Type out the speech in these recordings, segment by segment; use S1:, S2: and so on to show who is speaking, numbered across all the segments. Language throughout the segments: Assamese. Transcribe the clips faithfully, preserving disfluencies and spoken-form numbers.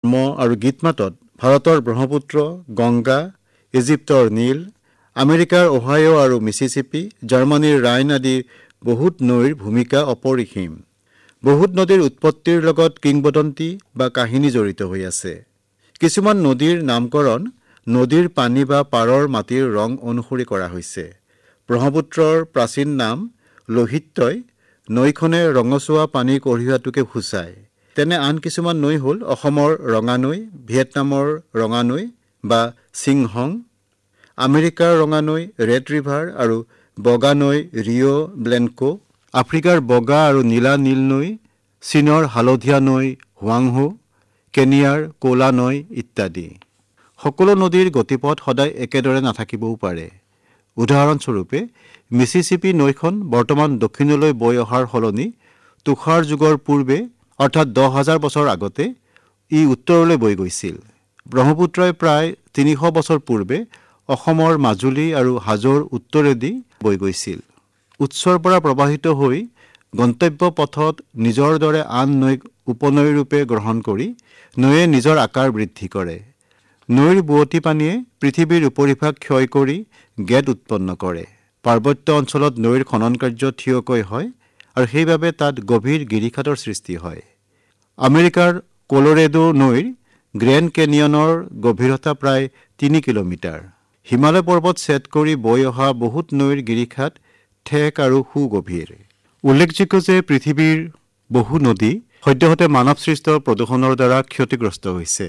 S1: পদ্ম আৰু গীতমাতত ভাৰতৰ ব্ৰহ্মপুত্ৰ, গংগা, ইজিপ্তৰ নীল, আমেৰিকাৰ অহাইঅ' আৰু মিছিছিপি, জাৰ্মানীৰ ৰাইন আদি বহুত নৈৰ ভূমিকা অপৰিসীম। বহুত নদীৰ উৎপত্তিৰ লগত কিংবদন্তি বা কাহিনী জড়িত হৈ আছে। কিছুমান নদীৰ নামকৰণ নদীৰ পানী বা পাৰৰ মাটিৰ ৰং অনুসৰি কৰা হৈছে। ব্ৰহ্মপুত্ৰৰ প্ৰাচীন নাম লোহিত্যই নৈখনে ৰঙচুৱা পানী কঢ়িওৱাটোকে সূচায়। তেনে আন কিছুমান নৈ হ'ল অসমৰ ৰঙা নৈ, ভিয়েটনামৰ ৰঙা নৈ বা চিংহং, আমেৰিকাৰ ৰঙা নৈ ৰেড ৰিভাৰ আৰু বগা নৈ ৰিঅ' ব্লেংকো, আফ্ৰিকাৰ বগা আৰু নীলা নীল নৈ, চীনৰ হালধীয়া নৈ হুৱাংহো, কেনিয়াৰ ক'লা নৈ ইত্যাদি। সকলো নদীৰ গতিপথ সদায় একেদৰে নাথাকিবও পাৰে। উদাহৰণস্বৰূপে মিছিছিপি নৈখন বৰ্তমান দক্ষিণলৈ বৈ অহাৰ সলনি তুষাৰ যুগৰ পূৰ্বে অৰ্থাৎ দহ হাজাৰ বছৰ আগতে ই উত্তৰলৈ বৈ গৈছিল। ব্ৰহ্মপুত্ৰই প্ৰায় তিনিশ বছৰ পূৰ্বে অসমৰ মাজুলী আৰু হাজোৰ উত্তৰেদি বৈ গৈছিল। উৎসৰ পৰা প্ৰবাহিত হৈ গন্তব্য পথত নিজৰ দৰে আন নৈক উপনৈৰূপে গ্ৰহণ কৰি নৈয়ে নিজৰ আকাৰ বৃদ্ধি কৰে। নৈৰ বুৱতী পানীয়ে পৃথিৱীৰ উপৰিভাগ ক্ষয় কৰি গেদ উৎপন্ন কৰে। পাৰ্বত্য অঞ্চলত নৈৰ খনন কাৰ্য থিয়কৈ হয় আৰু সেইবাবে তাত গভীৰ গিৰিখাতৰ সৃষ্টি হয়। আমেৰিকাৰ কলৰেডো নৈৰ গ্ৰেণ্ড কেনিয়নৰ গভীৰতা প্ৰায় তিনি কিলোমিটাৰ। হিমালয় পৰ্বত ছেদ কৰি বৈ অহা বহুত নৈৰ গিৰিখাত ঠেক আৰু সুগভীৰ। উল্লেখযোগ্য যে পৃথিৱীৰ বহু নদী সদ্যহতে মানৱসৃষ্ট প্ৰদূষণৰ দ্বাৰা ক্ষতিগ্ৰস্ত হৈছে।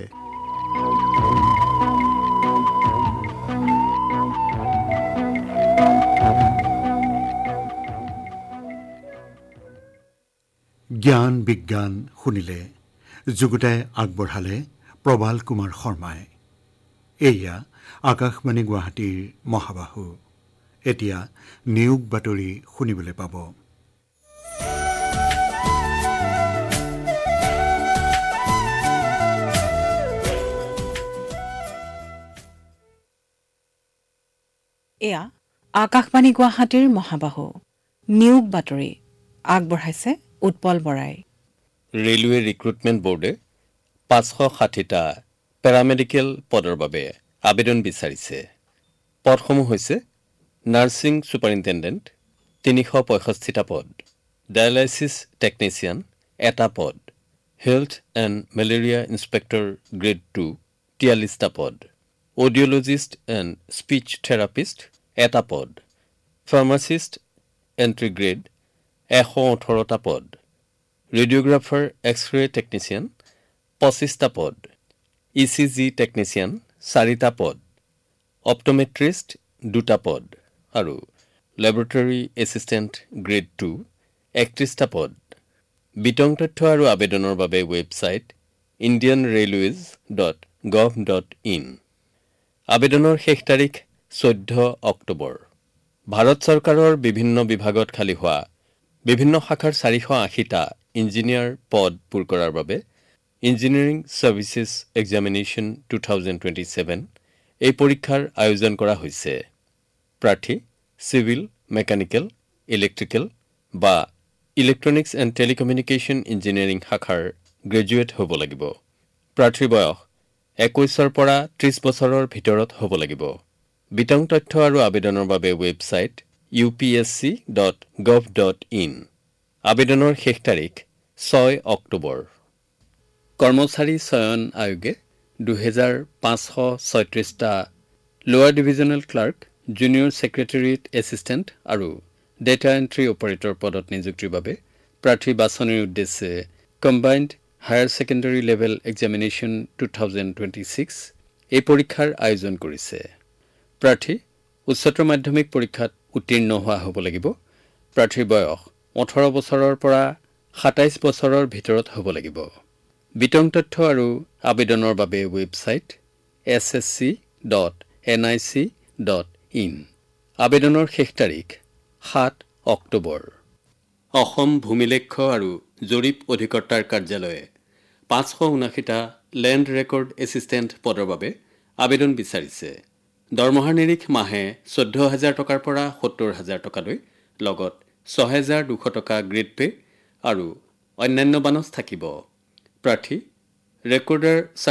S2: জ্ঞান বিজ্ঞান শুনিলে, যুগুতাই আগবঢ়ালে প্ৰবাল কুমাৰ শৰ্মাই। এয়া আকাশবাণী গুৱাহাটীৰ মহাবাহু। এতিয়া নিয়োগ বাতৰি শুনিবলৈ পাব।
S3: এয়া আকাশবাণী গুৱাহাটীৰ মহাবাহু। নিয়োগ বাতৰি আগবঢ়াইছে উৎপল বৰাই।
S4: ৰেলৱে ৰিক্ৰুটমেণ্ট বোৰ্ডে পাঁচশ ষাঠিটা পেৰামেডিকেল পদৰ বাবে আবেদন বিচাৰিছে। পদসমূহ হৈছে নাৰ্ছিং ছুপাৰিণ্টেণ্ডেণ্ট তিনিশ পঁয়ষষ্ঠিটা পদ, ডায়েলাইচিছ টেকনিচিয়ান এটা পদ, health and malaria inspector grade two তিয়াল্লিছটা পদ, অডিঅ'লজিষ্ট এণ্ড স্পীচ থেৰাপিষ্ট এটা পদ, ফাৰ্মাচিষ্ট এণ্ট্ৰি গ্ৰেড এশ ওঠৰটা পদ, ৰেডিঅ'গ্ৰাফাৰ এক্স-ৰে টেকনিচিয়ান পঁচিছটা পদ, ই চি জি টেকনিচিয়ান চাৰিটা পদ, অপ্ট'মেট্ৰিষ্ট দুটা পদ আৰু লেবৰেটৰী এছিষ্টেণ্ট গ্ৰেড টু একত্ৰিছটা পদ। বিতং তথ্য আৰু আবেদনৰ বাবে website Indian railways dot gov dot in. আবেদনৰ শেষ তাৰিখ চৈধ্য অক্টোবৰ। ভাৰত চৰকাৰৰ বিভিন্ন বিভাগত খালী হোৱা বিভিন্ন শাখাৰ চাৰিশ আশীটা ইঞ্জিনিয়াৰ পদ পূৰ কৰাৰ বাবে engineering services examination two thousand twenty seven এই পৰীক্ষাৰ আয়োজন কৰা হৈছে। প্ৰাৰ্থী চিভিল, মেকানিকেল, ইলেক্ট্ৰিকেল বা ইলেক্ট্ৰনিক্স এণ্ড টেলিকমিউনিকেশ্যন ইঞ্জিনিয়াৰিং শাখাৰ গ্ৰেজুৱেট হ'ব লাগিব। প্ৰাৰ্থীৰ বয়স একৈছৰ পৰা ত্ৰিছ বছৰৰ ভিতৰত হ'ব লাগিব। বিতং তথ্য আৰু আবেদনৰ বাবে website U P S C dot gov dot in. আবেদনৰ শেষ তাৰিখ ছয় অক্টোবৰ। কৰ্মচাৰী চয়ন আয়োগে দুহেজাৰ পাঁচশ ছয়ত্ৰিছটা লোৱাৰ divisional clerk, junior secretariat assistant আৰু ডেটা এণ্ট্ৰি অপাৰেটৰ পদত নিযুক্তিৰ বাবে প্ৰাৰ্থী বাছনিৰ উদ্দেশ্যে combined higher secondary level examination two thousand twenty six এই পৰীক্ষাৰ আয়োজন কৰিছে। প্ৰাৰ্থী উচ্চতৰ মাধ্যমিক পৰীক্ষাত উত্তীৰ্ণ হোৱা হ'ব লাগিব। প্ৰাৰ্থীৰ বয়স ওঠৰ বছৰৰ পৰা সাতাইছ বছৰৰ ভিতৰত হ'ব লাগিব। বিতং তথ্য আৰু আবেদনৰ বাবে website S S C dot N I C dot in. আবেদনৰ শেষ তাৰিখ সাত অক্টোবৰ। অসম ভূমিলেখ্য আৰু জৰীপ অধিকৰ্তাৰ কাৰ্যালয়ে পাঁচশ ঊনাশীটা লেণ্ড ৰেকৰ্ড এছিষ্টেণ্ট পদৰ বাবে আবেদন বিচাৰিছে। দৰমহাৰ নিৰিখ মাহে চৈধ্য হাজাৰ টকাৰ পৰা সত্তৰ হাজাৰ টকালৈ, লগত ছহেজাৰ দুশ টকা গ্ৰেড পে আৰু অন্যান্য বানচ থাকিব। প্ৰাৰ্থী ৰেকৰ্ডাৰ